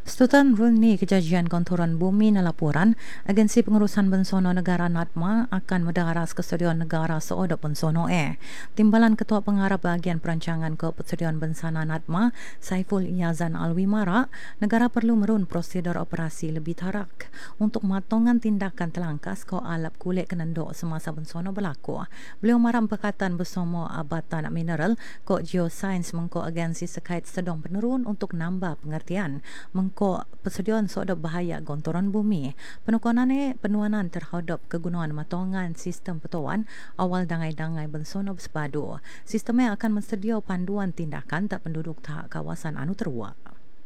Stutan Runi Kejadian Konturan Bumi na laporan, Agensi Pengurusan Bensono Negara NADMA akan mendaras kesediaan negara seodop bensono Timbalan Ketua Pengarah Bahagian Perancangan Persediaan Bensana NADMA, Saiful Iyazan Alwimara, negara perlu merun prosedur operasi lebih tarak untuk matongan tindakan telangkas ko alap kulit kenendok semasa bensono berlaku. Beliau maram perkataan bersama Abatan Mineral ko Geoscience mengko agensi sekait sedang penurun untuk nambah pengertian mengko persediaan soda bahaya gontoran bumi. Penuanan terhadap kegunaan matongan sistem petawan awal dangai-dangai bensono bersepadu. Sistemnya akan mensedia panduan tindakan tak penduduk tak kawasan anu terwak.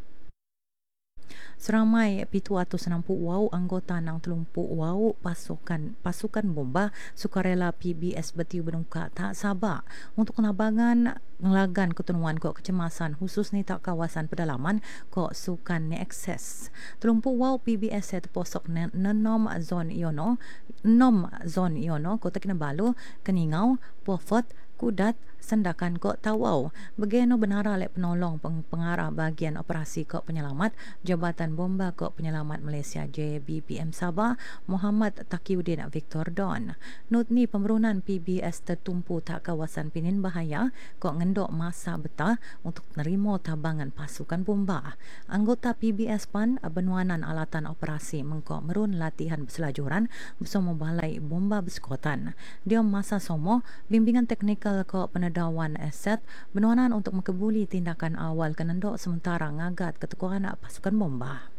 Seramai 760 wau anggota nang 30 wau pasukan bomba sukarela PBS Betiu Benungka tak sabar untuk labangan ngelagan ketenuan kok kecemasan khusus ni tak kawasan pedalaman kok sukan ni akses. 30 wau PBS terposok nenom zon iono Kota Kinabalu, Keningau, Pofot, Kudat, Sendakan kok Tawau. Bagaimana benara lek penolong pengarah bahagian operasi kok penyelamat Jabatan Bomba kok Penyelamat Malaysia JBPM Sabah Muhammad Takiuddin Victor Don. Not ni pemerunan PBS tertumpu tak kawasan pinin bahaya kok ngendok masa betah untuk nerima tabangan pasukan bomba. Anggota PBS PAN benuanan alatan operasi mengkok merun latihan berselajuran bersama balai bomba bersekuatan. Dia masa somo bimbingan teknikal kok penedawan aset benuanan untuk mengkebuli tindakan awal kenendok sementara ngagat ketekuan pasukan bomba.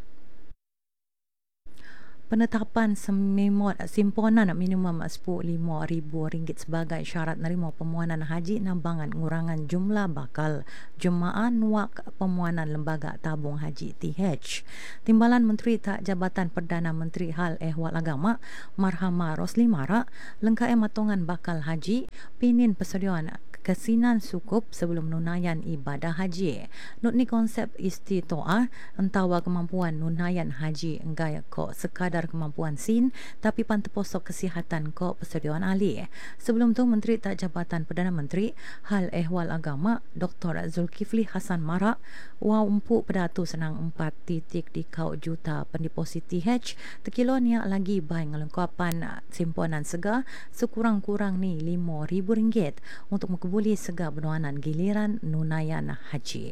Penetapan simponan minimum RM15,000 sebagai syarat nerima pemuanan haji nambangan ngurangan jumlah bakal jemaah nuak pemuanan lembaga tabung haji TH. Timbalan Menteri Tak Jabatan Perdana Menteri Hal Ehwal Agama Marhama Rosli Mara lengkai matongan bakal haji pinin persediaan kesinan sukup sebelum nunaian ibadah haji. Not ni konsep istitoah entawa kemampuan nunaian haji enggak kok sekadar kemampuan sin tapi panteposok kesihatan kok persediaan ahli. Sebelum tu Menteri Tak Jabatan Perdana Menteri Hal Ehwal Agama Dr. Zulkifli Hasan Mara empuk pedatu senang 4 titik di kau juta pendeposit TH tekilo niak lagi baik ngelengkapan simponan sega sekurang-kurang ni RM5,000 untuk mengkebuli sega benuanan giliran nunaian haji.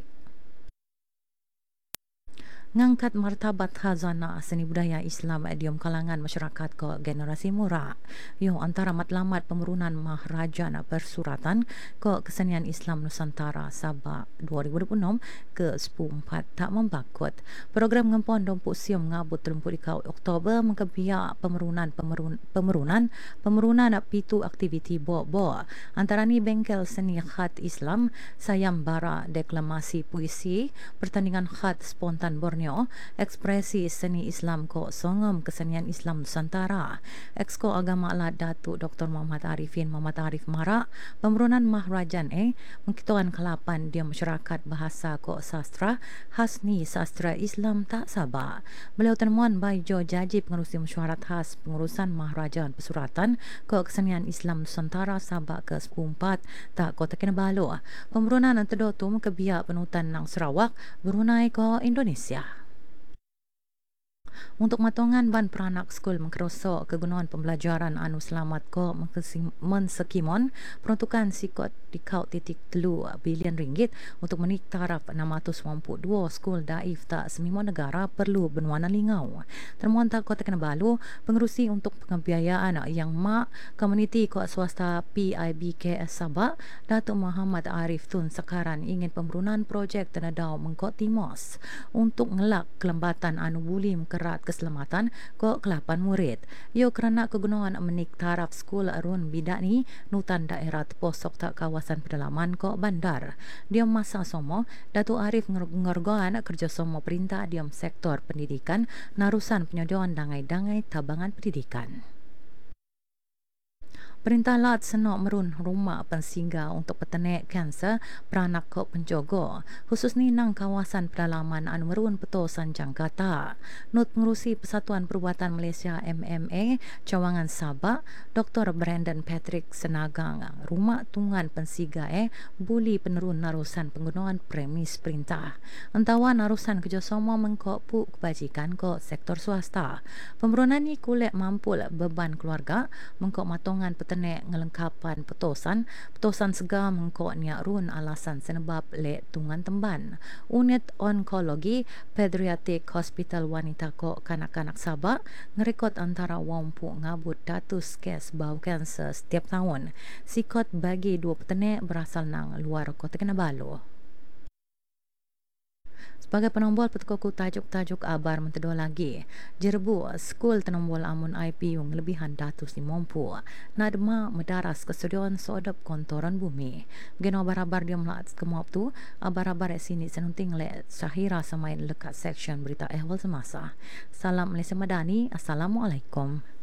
Ngangkat martabat khazanah seni budaya Islam diom kalangan masyarakat ke generasi muda. Yo antara matlamat pemerunan Maharajan Persuratan ke Kesenian Islam Nusantara Sabah 2026 ke 14 tak membakut. Program ngempon dompuk siom ngabut terumpu di kau Oktober mengkebiak pemerunan pitu aktiviti bo antara ni bengkel seni khat Islam, sayembara deklamasi puisi, pertandingan khat spontan Borneo, ekspresi seni Islam ko songom kesenian Islam Nusantara. Exko Agama Alat Datuk Dr. Muhammad Arif Mara, pemerunan Maharajan mengkituan kelapan dia masyarakat bahasa ko sastra khas ni sastra Islam tak Sabah. Beliau temuan Baijo Jaji Pengerusi Mesyuarat Khas Pengurusan Maharajan Persuratan ko kesenian Islam Nusantara Sabah ke 14 tak Kota Kinabalu. Pemerunan antara tu kebiak penutan nang Sarawak berunai ko Indonesia. Untuk matongan ban peranak skul mengkerosok kegunaan pembelajaran anu selamat ko mensekimon peruntukan sikot di kaut titik telu bilion ringgit untuk menik taraf 682 skul daif tak semimo negara perlu benuanan lingau. Termuan tak Kota Kinabalu pengerusi untuk pengebiayaan yang mak komuniti ko swasta PIBKS Sabah Datuk Muhammad Arif Tun Sekaran ingin pemberunan projek tenadau mengkot Timos untuk ngelak kelembatan anu buli kerat keselamatan ko kelapan murid. Yo kerana kegunaan menik taraf skul arun bidak ni nutan daerah posok tak kawasan pedalaman ko bandar. Diam masa somo Datuk Arif ngorgoan kerjasama perintah diam sektor pendidikan narusan penyediaan dangai-dangai tabangan pendidikan. Perintah Lat senok merun rumah pensinggah untuk peternak kanser peranak ke penjogo. Khusus ni nang kawasan pedalaman anu merun Petosan Jangkata. Nut pengurusi Persatuan Perubatan Malaysia MMA Cawangan Sabak, Dr. Brandon Patrick Senagang, rumah tunggan pensinggah buli penerun narusan penggunaan premis perintah. Entawan narusan kerjasama mengkok pu kebajikan ke sektor swasta. Pemberonan ni kulit mampu beban keluarga mengkok matongan peternak ngelengkapan petosan segar mengkok niak run alasan senebab lek tungan temban. Unit Onkologi Pediatric Hospital Wanita kok kanak-kanak Sabak ngerekod antara wampu ngabut datus kes bau kanser setiap tahun. Sikot bagi dua peternak berasal nang luar Kota Kinabalu. Sebagai penombol petukuku tajuk-tajuk abar mentedo lagi. Jerbu skul tenombol amun IP yang lebihan datus ni mampu. Nadma medaras kestudian sodop kontoran bumi. Geno abar-abar dia melat kemop tu. Abar-abar sini senunting le Syahira samain lekat section berita ehwal semasa. Salam Malaysia Madani. Assalamualaikum.